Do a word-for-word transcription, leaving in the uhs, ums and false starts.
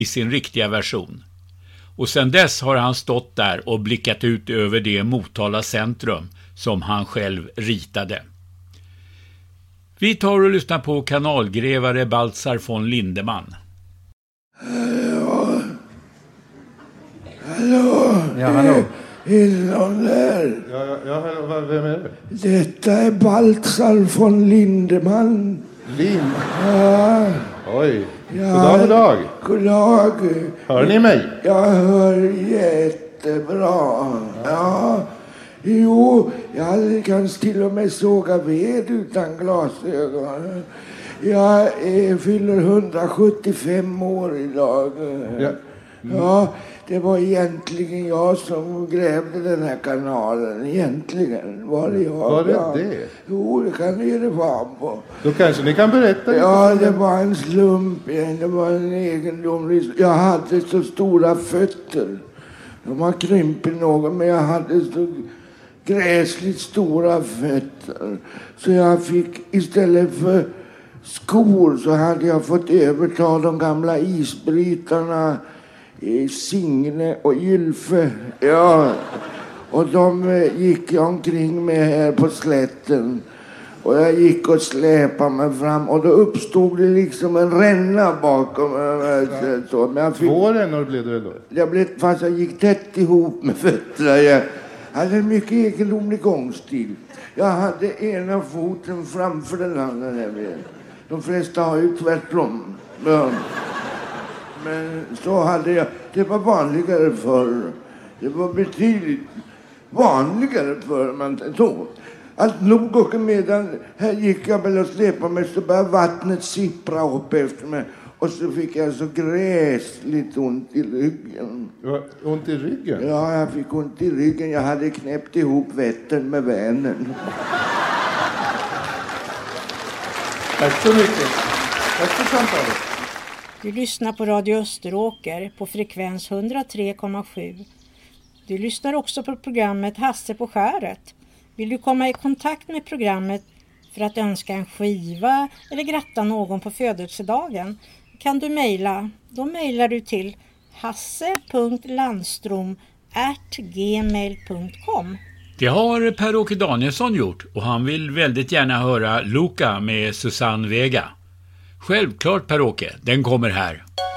i sin riktiga version. Och sedan dess har han stått där och blickat ut över det Motala centrum som han själv ritade. Vi tar och lyssnar på kanalgrävare Baltzar von Lindemann. Hallå? Hallå? Ja, hallå. Är det någon där? Ja, ja, hallå, vem är det? Detta är Baltzar von Lindemann. Lind? Ja. Oj. Ja. God dag, God dag. Hör ni mig? Jag hör jättebra. Ja. Jo, jag kan till och med såga ved utan glasögon. Jag är, fyller hundrasjuttiofem år idag. Ja. Ja, det var egentligen jag som grävde den här kanalen. Egentligen var det jag. Var det ja. det? Jo, det kan ni det vara på. Då kanske ni kan berätta lite. Ja, det var en slump. Det var en egendomlig... Jag hade så stora fötter. De har krympit något, men jag hade så gräsligt stora fötter. Så jag fick istället för skor så hade jag fått överta de gamla isbrytarna i Signe och Ylfe. Ja, och de gick jag omkring med här på slätten. Och jag gick och släpade mig fram och då uppstod det liksom en ränna bakom mig. Så, men jag fick, Två rännor blev det då? jag blev, fast jag gick tätt ihop med fötterna. Jag hade en mycket egendomlig gångstil. Jag hade ena foten framför den andra. De flesta har ju tvärtom. Men, men så hade jag. Det var vanligare förr. Det var betydligt vanligare förr man så. Allt nog och medan här gick jag väl och släpade mig så började vattnet sippra upp efter mig. Och så fick jag så gräsligt ont i ryggen. Ja, ont i ryggen? Ja, jag fick ont i ryggen. Jag hade knäppt ihop Vättern med Vänern. Tack så mycket. Tack för samtalet. Du lyssnar på Radio Österåker på frekvens hundratre komma sju. Du lyssnar också på programmet Hasse på skäret. Vill du komma i kontakt med programmet för att önska en skiva eller gratta någon på födelsedagen kan du mejla. Då mejlar du till hasse punkt landstrom at gmail punkt com. Det har Per-Åke Danielsson gjort och han vill väldigt gärna höra Luca med Susanne Vega. Självklart Per-Åke, den kommer här.